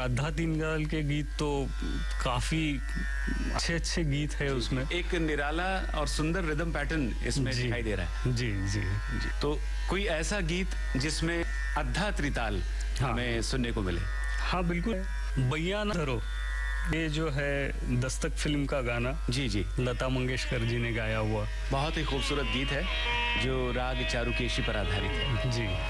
आधा दीनदयाल के गीत तो काफी अच्छे गीत है उसमें। एक निराला और सुंदर रिदम पैटर्न इसमें दिखाई दे रहा है। जी जी जी। तो कोई ऐसा गीत जिसमें आधा त्रिताल हमें सुनने को मिले? हाँ बिल्कुल, बैया ना धरो, ये जो है दस्तक फिल्म का गाना। जी जी, लता मंगेशकर जी ने गाया हुआ बहुत ही खूबसूरत गीत है जो राग चारुकेशी पर आधारित है। जी।